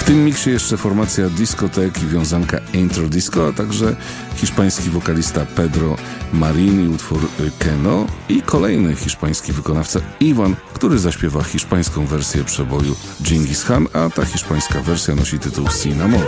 W tym miksie jeszcze formacja Discotek i wiązanka Intro Disco, a także hiszpański wokalista Pedro Marin i utwór Keno i kolejny hiszpański wykonawca Iwan, który zaśpiewa hiszpańską wersję przeboju Dżingis Khan, a ta hiszpańska wersja nosi tytuł Sin Amor.